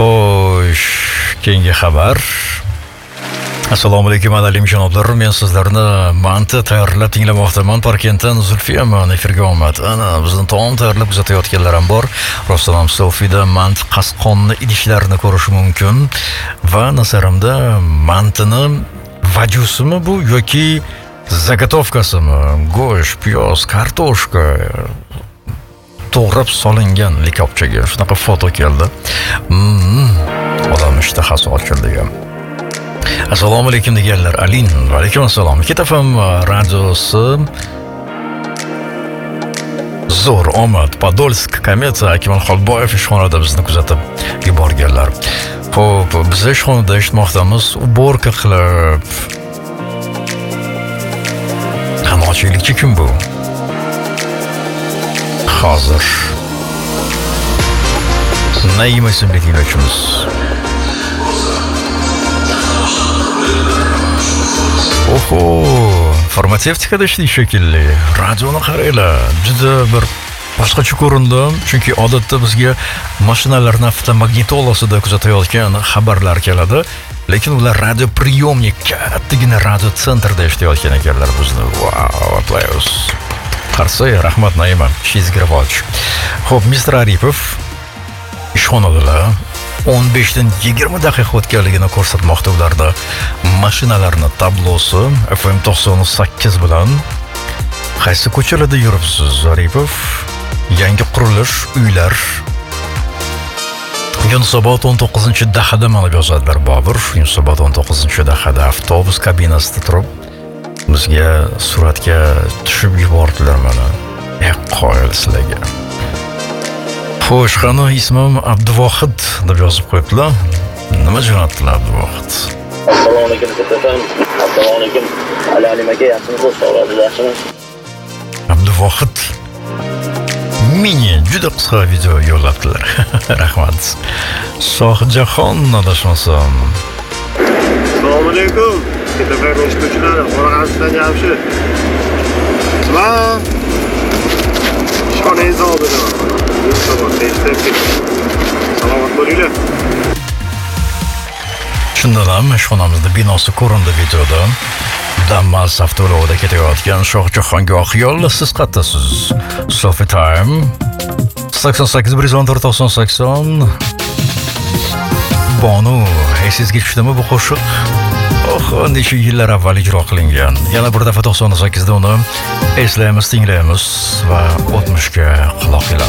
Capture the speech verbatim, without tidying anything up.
Xo'sh, keyingi xabar. Assalomu alaykum aziz janoblar, men sizlarni manti tayyorlab tinglamoqdaman. Parkentdan Zulfiyaman efirga omad. Ana bizning taom tayyorlab kuzatayotganlar ham bor. Rostdan ham Sofida manti qasqonni idishlarini ko'rish mumkin va nazarimda mantini vajusimi bu yoki zagotovkasimi? Go'sht, piyoz, kartoshka to'g'rab solingan likopchaga shunaqa foto keldi. Mm, odam ishtahasi ochildi ham. Assalomu alaykum deganlar. Alin, va alaykum assalom. Ketafam radiosi zo'r omad. Podolsk kometa Akmal Xolboyev ishxonada bizni kuzatib yuborganlar. Xo'p, biz ishxonada ishmoqdamiz, uborka qilib. Qanochilikchi kim bu? Hozir Naima ismli tinglovchimiz. Oho, farmatsevtikada ishlaydi shekilli. Radioni qaranglar, juda bir boshqacha ko'rindi, chunki odatda bizga mashinalarni avtomagnitolasida kuzatayotgan xabarlar keladi, lekin ular radio priyomnik, kattagina radio sentrda ishlayotgan ekanlar bizni. Wow, aplaus. Qarsa, rahmat Naima, ishingiz kirib. Xo'p, mister Aripov ishxonadalar o'n beshdan yigirma daqiqa o'tganligini ko'rsatmoqda ularda mashinalarning tablosi F M to'qson sakkiz bilan. Qaysi ko'chalarda yuribsiz, Aripov? Yangi qurilish uylar. Yunusobod o'n to'qqizinchi dahada mana yozadilar Bobur. Yunusobod o'n to'qqizinchi dahada avtobus kabinasida turib bizga suratga tushib yubordilar mana. Ey qoyil sizlarga. Xo'sh, qani ismim Abduvohid deb yozib qo'yibdilar. Nima jo'natdilar Abduvohid? Assalomu alaykum ketafam. Assalomu alaykum. Alalim aka, yaxshimisiz? Sog'lomsiz, yaxshimi? Abduvohid mini juda qisqa video yo'llabdilar. Rahmat. Shohjahon adashmasam. Assalomu alaykum. Ketafam eshituvchilari, Qoraqalpog'iston Jamshid. Sizlar ishxonangiz oldida. Salomat bo'linglar. Shundan ham ishxonamizda binosi ko'rindi videoda. Damas avtoyo'lida ketayotgan Shohjahonga oqyol siz qattasiz. Sofi Time sakson sakkiz bir yuz o'n to'rt to'qson sakson. Bonu, esingizga tushdimi bu qo'shiq? Oh, necha yillar avval ijro qilingan. Yana bir daf'a to'qson sakkizda uni eslaymiz, tinglaymiz va o'tmishga quloq ilamiz.